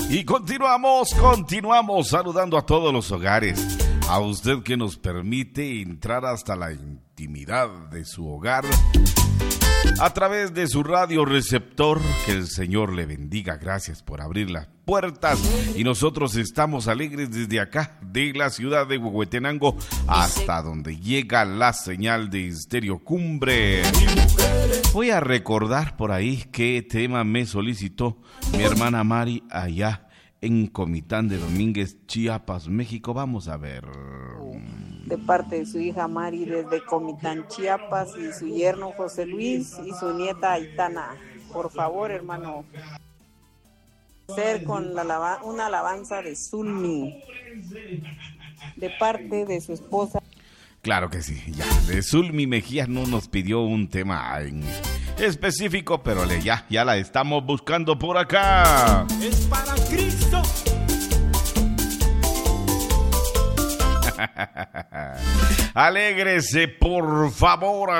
Y continuamos saludando a todos los hogares. A usted que nos permite entrar hasta la intimidad de su hogar a través de su radio receptor. Que el Señor le bendiga. Gracias por abrir las puertas. Y nosotros estamos alegres desde acá, de la ciudad de Huehuetenango, hasta donde llega la señal de Estéreo Cumbre. Voy a recordar por ahí qué tema me solicitó mi hermana Mari allá en Comitán de Domínguez, Chiapas, México. Vamos a ver. De parte de su hija Mari desde Comitán, Chiapas, y su yerno José Luis y su nieta Aitana. Por favor, hermano, ser con una alabanza de Zulmi, de parte de su esposa. Claro que sí, ya. De Zulmi Mejía no nos pidió un tema en específico, pero ya la estamos buscando por acá. Es para Cristo. Alégrese, por favor.